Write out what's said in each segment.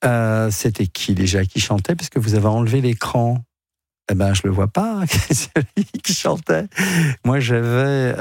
C'était qui déjà qui chantait? Parce que vous avez enlevé l'écran. Eh ben, je le vois pas. C'est celui qui chantait. Moi, j'avais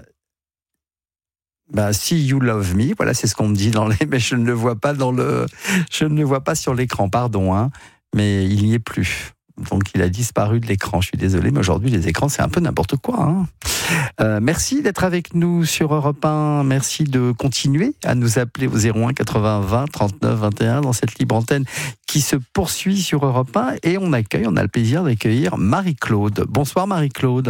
See You Love Me. Voilà, c'est ce qu'on me dit mais je ne le vois pas je ne le vois pas sur l'écran. Pardon, hein. Mais il n'y est plus. Donc, il a disparu de l'écran. Je suis désolé, mais aujourd'hui, les écrans, c'est un peu n'importe quoi. Hein. Merci d'être avec nous sur Europe 1. Merci de continuer à nous appeler au 01 80 20 39 21 dans cette libre antenne qui se poursuit sur Europe 1. Et on a le plaisir d'accueillir Marie-Claude. Bonsoir Marie-Claude.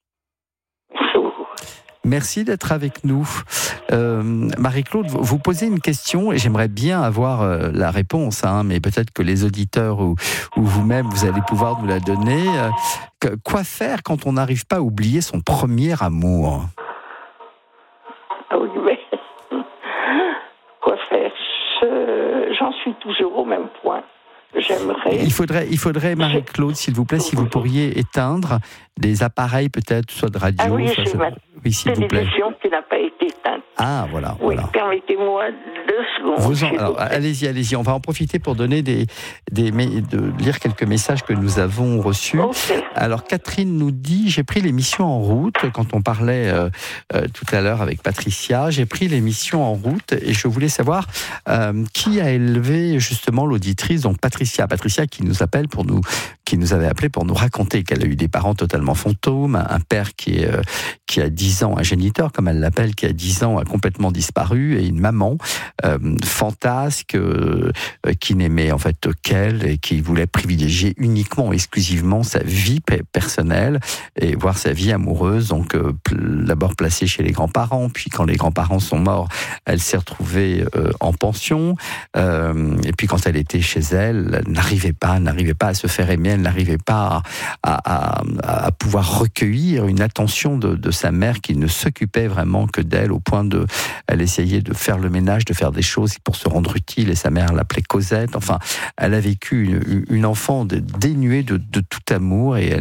Merci d'être avec nous. Marie-Claude, vous posez une question et j'aimerais bien avoir la réponse, hein, mais peut-être que les auditeurs ou vous-même, vous allez pouvoir nous la donner. Quoi faire quand on n'arrive pas à oublier son premier amour? Oui, mais quoi faire? J'en suis toujours au même point. J'aimerais. Il faudrait Marie-Claude, s'il vous plaît, si vous pourriez éteindre des appareils peut-être, soit de radio. Ah oui, oui, s'il vous plaît. Télévision qui n'a pas été éteinte. Ah, voilà. Oui, voilà. permettez-moi 2 secondes. Alors, allez-y. On va en profiter pour donner de lire quelques messages que nous avons reçus. Okay. Alors, Catherine nous dit, j'ai pris l'émission en route, quand on parlait tout à l'heure avec Patricia, j'ai pris l'émission en route et je voulais savoir qui a élevé justement l'auditrice, donc Patricia qui nous avait appelé pour nous raconter qu'elle a eu des parents totalement fantômes, un père qui a 10 ans, un géniteur comme elle l'appelle, qui a 10 ans a complètement disparu, et une maman fantasque qui n'aimait en fait qu'elle et qui voulait privilégier uniquement, exclusivement sa vie personnelle et voir sa vie amoureuse, donc d'abord placée chez les grands-parents, puis quand les grands-parents sont morts, elle s'est retrouvée en pension, et puis quand elle était chez elle n'arrivait pas à se faire aimer, elle n'arrivait pas à pouvoir recueillir une attention de sa mère qui ne s'occupait vraiment que d'elle, au point elle essayait de faire le ménage, de faire des choses pour se rendre utile, et sa mère l'appelait Cosette. Enfin, elle a vécu une enfant dénuée de tout amour, et